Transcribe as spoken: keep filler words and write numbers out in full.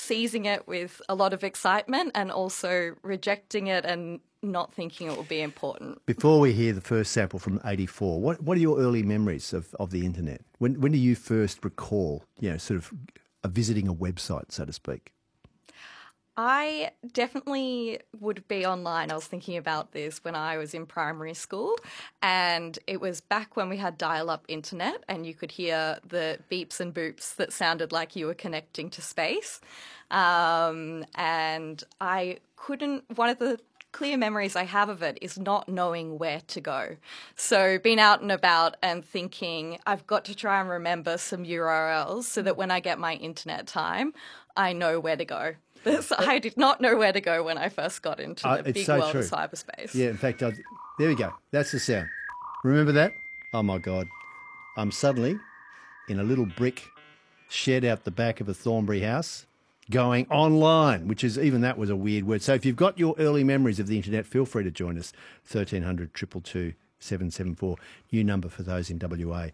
seizing it with a lot of excitement and also rejecting it and not thinking it will be important. Before we hear the first sample from eighty-four, what what are your early memories of, of the internet? When when do you first recall, you know, sort of uh, visiting a website, so to speak? I definitely would be online. I was thinking about this when I was in primary school, and it was back when we had dial-up internet and you could hear the beeps and boops that sounded like you were connecting to space. Um, and I couldn't, one of the clear memories I have of it is not knowing where to go. So being out and about and thinking, I've got to try and remember some U R Ls so that when I get my internet time, I know where to go. So I did not know where to go when I first got into the Uh, it's big so world true. of cyberspace. Yeah, in fact, I, there we go. That's the sound. Remember that? Oh, my God. I'm suddenly in a little brick shed out the back of a Thornbury house going online, which is, even that was a weird word. So if you've got your early memories of the internet, feel free to join us. thirteen hundred, two two two, seven seven four, new number for those in W A.